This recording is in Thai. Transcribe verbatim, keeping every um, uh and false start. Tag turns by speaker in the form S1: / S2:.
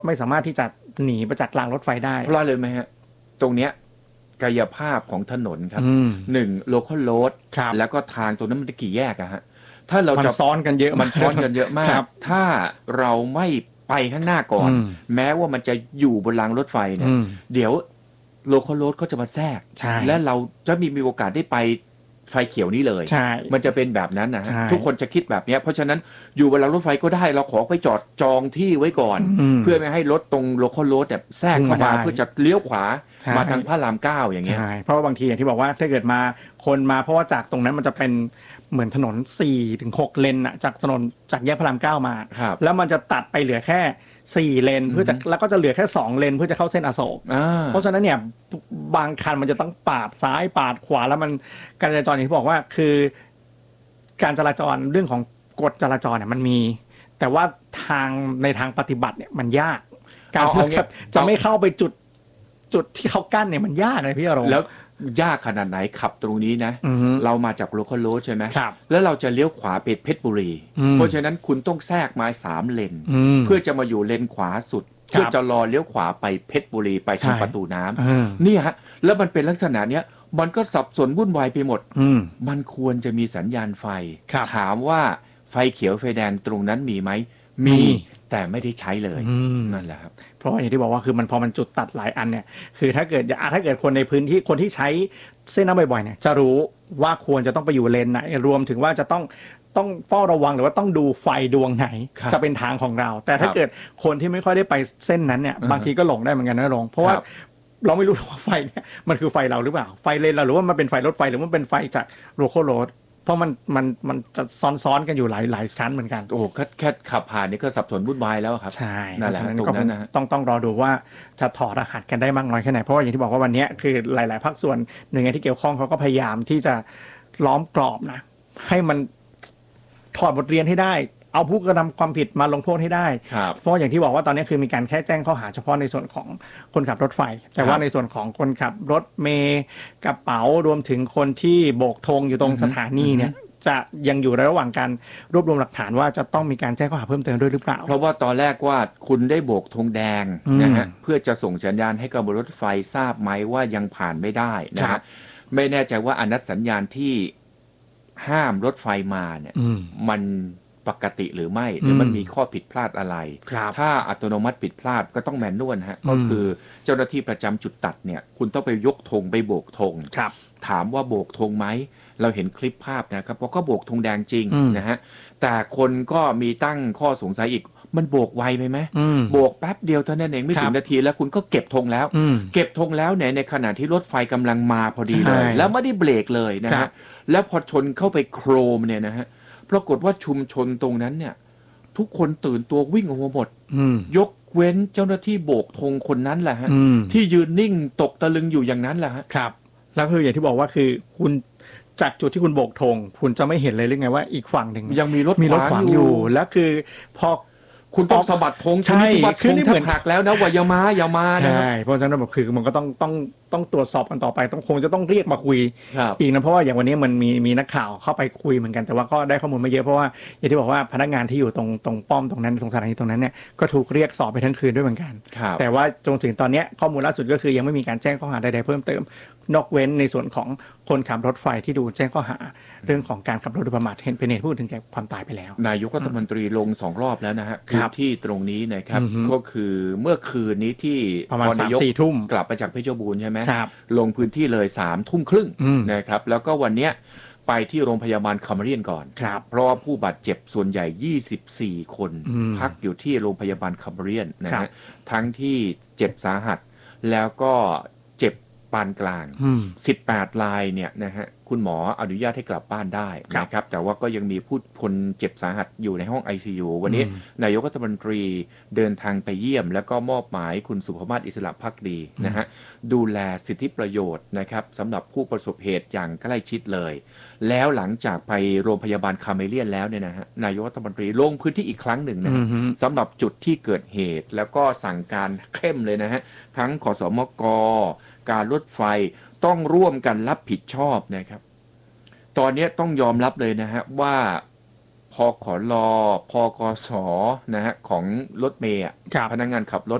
S1: ไม่สามารถที่จะหนีไปจากรางรถไฟได้
S2: เพราะเลยไหมฮะตรงเนี้ยกายภาพของถนนครับหนึ่งโลคอลโรดแล้วก็ทางตรงนั้นมันจะกี่แยกอะฮะถ้าเราจะ
S1: ซ้อนกันเยอะ
S2: มันซ้อนกันเยอะมากถ้าเราไม่ไปข้างหน้าก่อนแม้ว่ามันจะอยู่บนรางรถไฟเนี่ยเดี๋ยวโลคอลโรดก็จะมาแทรกและเราจะมีมีโอกาสได้ไปไฟเขียวนี้เลยมันจะเป็นแบบนั้นนะฮะทุกคนจะคิดแบบนี้เพราะฉะนั้นอยู่บนรางรถไฟก็ได้เราขอไปจอดจองที่ไว้ก่อนเพื่อไม่ให้รถตรงโลคอลโรดเนี่ยแทรกเข้ามาเพื่อจะเลี้ยวขวามาทางพระรามเก้าอย่างเงี้ย
S1: เพราะว่าบางทีอย่างที่บอกว่าถ้าเกิดมาคนมาเพราะว่าจากตรงนั้นมันจะเป็นเหมือนถนน สี่ถึงหก เลนอะจากถนนจากแยกพระรามเก้ามาแล้วมันจะตัดไปเหลือแค่สี่เลนเพื่อจะแล้วก็จะเหลือแค่สองเลนเพื่อจะเข้าเส้นอโศกเพราะฉะนั้นเนี่ยบางคันมันจะต้องปาดซ้ายปาดขวาแล้วมันการจราจรอย่างที่บอกว่าคือการจราจรเรื่องของกฎจราจรเนี่ยมันมีแต่ว่าทางในทางปฏิบัติเนี่ยมันยากการจะจะไม่เข้าไปจุดจุดที่เขากั้นเนี่ยมันยากเลยพี่อารมณ์
S2: แล้วยากขนาดไหนขับตรงนี้นะเรามาจากโลคอลโรดใช่ไหมแล้วเราจะเลี้ยวขวาไปเพชรบุรีเพราะฉะนั้นคุณต้องแทรกมาสามเลนเพื่อจะมาอยู่เลนขวาสุดเพื่อจะรอเลี้ยวขวาไปเพชรบุรีไปทางประตูน้ำนี่ฮะแล้วมันเป็นลักษณะเนี้ยมันก็สับสนวุ่นวายไปหมดมันควรจะมีสัญญาณไฟถามว่าไฟเขียวไฟแดงตรงนั้นมีไหมมีแต่ไม่ได้ใช้เลยนั่นแหละครับ
S1: เพราะอย่างที่บอกว่าคือมันพอมันจุดตัดหลายอันเนี่ยคือถ้าเกิดถ้าเกิดคนในพื้นที่คนที่ใช้เส้นนั้นบ่อยๆเนี่ยจะรู้ว่าควรจะต้องไปอยู่เลนไหนรวมถึงว่าจะต้องต้องเฝ้าระวังหรือว่าต้องดูไฟดวงไหนจะเป็นทางของเราแต่ถ้าเกิดคนที่ไม่ค่อยได้ไปเส้นนั้นเนี่ยบางทีก็หลงได้เหมือนกันนะหลงเพราะว่าเราไม่รู้ว่าไฟเนี่ยมันคือไฟเราหรือเปล่าไฟเลนเราหรือว่ามันเป็นไฟรถไฟหรือว่ามันเป็นไฟจากโลคอลโรดเพราะมันมันมันจะซ้อนๆกันอยู่หลายหลายชั้นเหมือนกัน
S2: โอ้แค่แค่ขับผ่านนี่ก็สับสนวุ่นวายแล้วครับ
S1: ใช่
S2: นั่นแหละตรงนั้นนะ
S1: ต้องต้องรอดูว่าจะถอดรหัสกันได้มากน้อยแค่ไหนเพราะว่าอย่างที่บอกว่าวันนี้คือหลายๆภาคส่วนหน่วยงานที่เกี่ยวข้องเขาก็พยายามที่จะล้อมกรอบนะให้มันถอดบทเรียนให้ได้เอาผู้กระทำความผิดมาลงโทษให้ได้เพราะอย่างที่บอกว่าตอนนี้คือมีการแค่แจ้งข้อหาเฉพาะในส่วนของคนขับรถไฟแต่ว่าในส่วนของคนขับรถเมล์กระเป๋ารวมถึงคนที่โบกธงอยู่ตรงสถานีเนี่ยจะยังอยู่ในระหว่างการรวบรวมหลักฐานว่าจะต้องมีการแจ้งข้อหาเพิ่มเติมด้วยหรือเปล่า
S2: เพราะว่าตอนแรกว่าคุณได้โบกธงแดงนะฮะเพื่อจะส่งสัญญาณให้กับรถไฟทราบไหมว่ายังผ่านไม่ได้นะฮะไม่แน่ใจว่าอนัตสัญญาณที่ห้ามรถไฟมาเนี่ยมันปกติหรือไม่หรือมันมีข้อผิดพลาดอะไรถ้าอัตโนมัติผิดพลาดก็ต้องแมนนวลฮะก็คือเจ้าหน้าที่ประจำจุดตัดเนี่ยคุณต้องไปยกธงไปโบกธงถามว่าโบกธงไหมเราเห็นคลิปภาพนะครับเพราะก็โบกธงแดงจริงนะฮะแต่คนก็มีตั้งข้อสงสัยอีกมันโบกไวไปไหมโบกแป๊บเดียวเท่านั้นเองไม่ถึงนาทีแล้วคุณก็เก็บธงแล้วเก็บธงแล้วเนี่ยในขณะที่รถไฟกำลังมาพอดีเลยแล้วไม่ได้เบรกเลยนะฮะแล้วพอชนเข้าไปโครมเนี่ยนะฮะปรากฏว่าชุมชนตรงนั้นเนี่ยทุกคนตื่นตัววิ่งออกมาหมดยกเว้นเจ้าหน้าที่โบกธงคนนั้นแหละฮะที่ยืนนิ่งตกตะลึงอยู่อย่างนั้นแหละฮะ
S1: ครับแล้วคืออย่างที่บอกว่าคือคุณจากจุดที่คุณโบกธงคุณจะไม่เห็นเลยหรือไงว่าอีกฝั่งหนึ่ง
S2: ยังมีรถ
S1: มีรถขวางอยู่แล้วคือพอ
S2: คุณต้องสะบัดธงใช่คือนี่เหมือนหักแล้วนะว่าอย่ามาอย่ามา
S1: ใช่เพราะฉะนั้นแบบคือมันก็ต้องต้องต้องตรวจสอบกันต่อไปต้องคงจะต้องเรียกมาคุยอีกนะเพราะว่าอย่างวันนี้มันมีมีนักข่าวเข้าไปคุยเหมือนกันแต่ว่าก็ได้ข้อมูลไม่เยอะเพราะว่าอย่างที่บอกว่าพนักงานที่อยู่ตรงตรงป้อมตรงนั้นตรงสถานีตรงนั้นเนี่ยก็ถูกเรียกสอบไปทั้งคืนด้วยเหมือนกันแต่ว่าจนถึงตอนนี้ข้อมูลล่าสุดก็คือยังไม่มีการแจ้งข้อหาใดๆเพิ่มเติมนอกเว้นในส่วนของคนขับรถไฟที่ดูแจ้งข้อหาเรื่องของการขับรถโดยประมาทเป็นเหตุผู้อื่นถึงแก่ความตายไปแล้ว
S2: นายกรัฐมนตรีลงสองรอบแล้วนะฮะพื้นที่ตรงนี้นะครับก็คือเมื่อคืนนี้ที่
S1: ประมาณสามสี่ทุ่ม
S2: กลับไปจากเพชรบูรณ์ใช่ไหมลงพื้นที่เลยสามทุ่มครึ่งนะครับแล้วก็วันเนี้ยไปที่โรงพยาบาลคัมเรียนก่อนเพราะว่าผู้บาดเจ็บส่วนใหญ่ยี่สิบสี่คนพักอยู่ที่โรงพยาบาลคัมเรียนนะฮะทั้งที่เจ็บสาหัสแล้วก็เจ็บปานกลางสิบแปดรายเนี่ยนะฮะคุณหมออนุญาตให้กลับบ้านได้นะครับแต่ว่าก็ยังมีผู้คนเจ็บสาหัสอยู่ในห้อง ไอ ซี ยู วันนี้นายกรัฐมนตรีเดินทางไปเยี่ยมแล้วก็มอบหมายคุณสุภมาศอิสระภักดีนะฮะดูแลสิทธิประโยชน์นะครับสำหรับผู้ประสบเหตุอย่างใกล้ชิดเลยแล้วหลังจากไปโรงพยาบาลคาเมเลียนแล้วเนี่ยนะฮะนายกรัฐมนตรีลงพื้นที่อีกครั้งหนึ่งนะสำหรับจุดที่เกิดเหตุแล้วก็สั่งการเข้มเลยนะฮะทั้งขสมกการรถไฟต้องร่วมกันรับผิดชอบนะครับตอนนี้ต้องยอมรับเลยนะฮะว่าพขลพกสนะฮะของรถเมย์อะ
S1: ครับ
S2: พนักงานขับรถ